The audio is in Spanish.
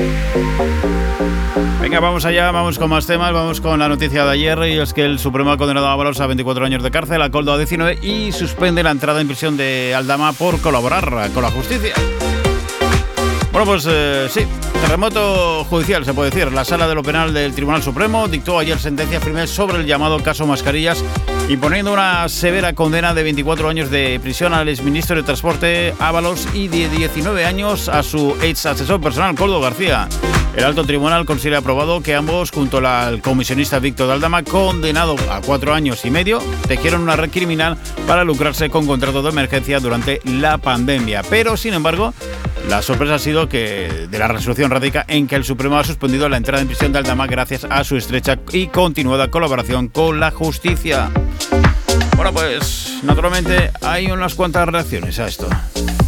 Venga, vamos allá, vamos con más temas, vamos con la noticia de ayer, y es que el Supremo ha condenado a Ábalos a 24 años de cárcel, a Koldo a 19, y suspende la entrada en prisión de Aldama por colaborar con la justicia. Bueno, pues sí, terremoto judicial, se puede decir. La Sala de lo Penal del Tribunal Supremo dictó ayer sentencia firme sobre el llamado caso Mascarillas, imponiendo una severa condena de 24 años de prisión al exministro de Transporte Ábalos y de 19 años a su ex asesor personal, Koldo García. El alto tribunal considera aprobado que ambos, junto al comisionista Víctor de Aldama, condenado a 4 años y medio, tejieron una red criminal para lucrarse con contratos de emergencia durante la pandemia. Pero, sin embargo, la sorpresa ha sido que de la resolución radica en que el Supremo ha suspendido la entrada en prisión de Aldama gracias a su estrecha y continuada colaboración con la justicia. Bueno, pues naturalmente hay unas cuantas reacciones a esto.